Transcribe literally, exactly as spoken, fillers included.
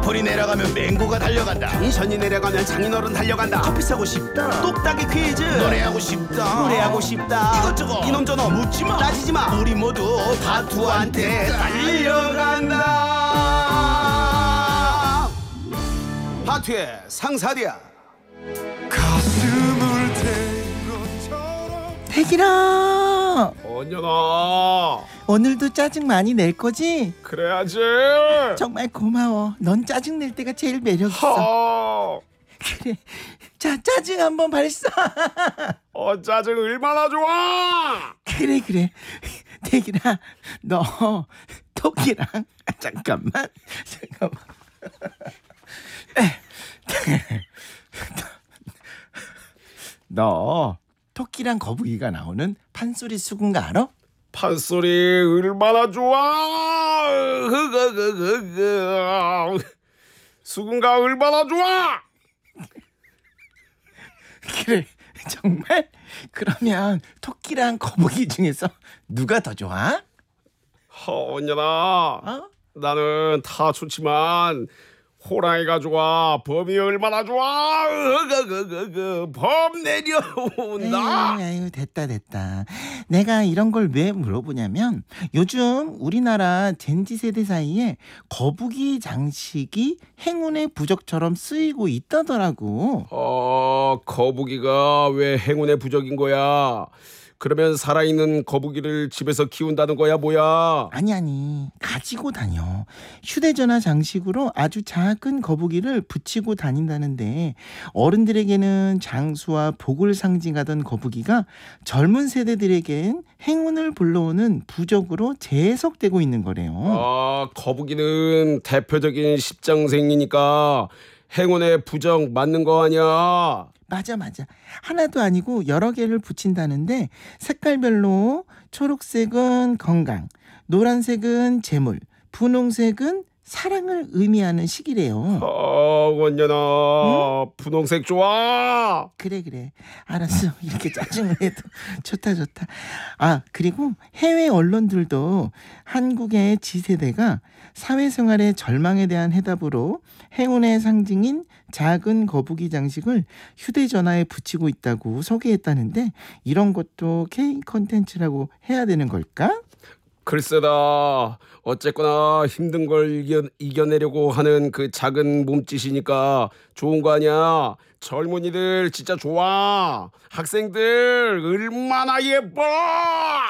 애플이 내려가면 맹고가 달려간다. 텐션이 내려가면 장인어른 달려간다. 커피 사고 싶다. 똑딱이 퀴즈. 노래하고 싶다. 노래하고 싶다. 이것저것 이놈저놈 묻지마. 따지지마. 우리 모두 다투한테 달려간다. 파투의 상사리야. 가슴을 댄 것처럼. 태길아, 언년아, 오늘도 짜증 많이 낼 거지? 그래야지. 정말 고마워. 넌 짜증 낼 때가 제일 매력 있어. 허, 그래. 자, 짜증 한번 발사. 어, 짜증 얼마나 좋아. 그래 그래. 태길아, 너 토끼랑 아, 잠깐만 잠깐만. 너 토끼랑 거북이가 나오는 판소리 수군가 알아? 판소리 얼마나 좋아. 흐흐흐흐흐. 수군가 얼마나 좋아. 그래 정말? 그러면 토끼랑 거북이 중에서 누가 더 좋아? 허, 언년아, 어? 나는 다 좋지만 호랑이가 좋아. 범이 얼마나 좋아. 흐흐흐흐. 범 내려온다. 아유, 아유, 됐다 됐다. 내가 이런 걸 왜 물어보냐면 요즘 우리나라 젠지 세대 사이에 거북이 장식이 행운의 부적처럼 쓰이고 있다더라고. 어, 거북이가 왜 행운의 부적인 거야? 그러면 살아있는 거북이를 집에서 키운다는 거야, 뭐야? 아니 아니, 가지고 다녀. 휴대전화 장식으로 아주 작은 거북이를 붙이고 다닌다는데, 어른들에게는 장수와 복을 상징하던 거북이가 젊은 세대들에겐 행운을 불러오는 부적으로 재해석되고 있는 거래요. 아, 거북이는 대표적인 십장생이니까 행운의 부적 맞는 거 아니야? 맞아 맞아. 하나도 아니고 여러 개를 붙인다는데, 색깔별로 초록색은 건강, 노란색은 재물, 분홍색은 사랑을 의미하는 식이래요. 어, 원년아, 응? 분홍색 좋아. 그래 그래, 알았어. 이렇게 짜증을 해도 좋다 좋다. 아, 그리고 해외 언론들도 한국의 지세대가 사회생활의 절망에 대한 해답으로 행운의 상징인 작은 거북이 장식을 휴대전화에 붙이고 있다고 소개했다는데, 이런 것도 K 컨텐츠라고 해야 되는 걸까? 글쎄다. 어쨌거나 힘든 걸 이겨, 이겨내려고 하는 그 작은 몸짓이니까 좋은 거 아니야. 젊은이들 진짜 좋아. 학생들 얼마나 예뻐.